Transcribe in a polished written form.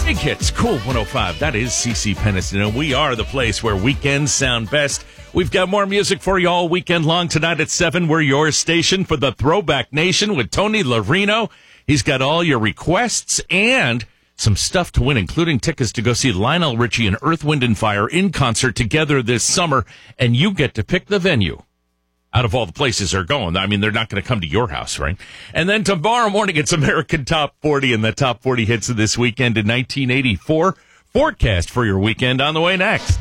Big Hits, Cool 105. That is CeCe Peniston, and we are the place where weekends sound best. We've got more music for you all weekend long. Tonight at 7, we're your station for the Throwback Nation with Tony Larino. He's got all your requests and some stuff to win, including tickets to go see Lionel Richie and Earth, Wind & Fire in concert together this summer, and you get to pick the venue. Out of all the places they're going. I mean, they're not going to come to your house, right? And then tomorrow morning, it's American Top 40 and the top 40 hits of this weekend in 1984. Forecast for your weekend on the way next.